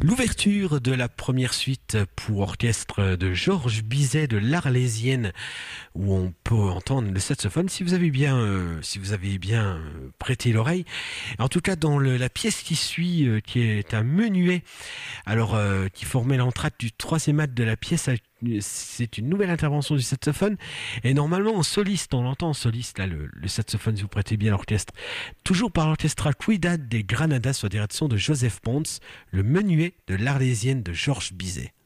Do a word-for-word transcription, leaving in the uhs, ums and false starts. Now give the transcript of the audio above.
L'ouverture de la première suite pour orchestre de Georges Bizet de l'Arlésienne, où on peut entendre le saxophone, si vous avez bien, euh, si vous avez bien euh, prêté l'oreille. En tout cas, dans le- la pièce qui suit, euh, qui est un menuet, alors euh, qui formait l'entracte du troisième acte de la pièce. C'est une nouvelle intervention du saxophone. Et normalement, en soliste, on l'entend en soliste, là, le, le saxophone, si vous prêtez bien l'orchestre. Toujours par l'orchestra Cuidad des Granadas, sous la direction de Joseph Pons, le menuet de l'Arlésienne de Georges Bizet.